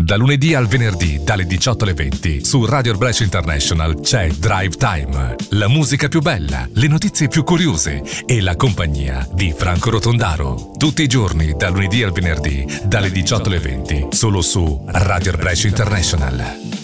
Da lunedì al venerdì, dalle 18 alle 20, su Radio Brescia International c'è Drive Time. La musica più bella, le notizie più curiose e la compagnia di Franco Rotondaro. Tutti i giorni, da lunedì al venerdì, dalle 18 alle 20, solo su Radio Brescia International.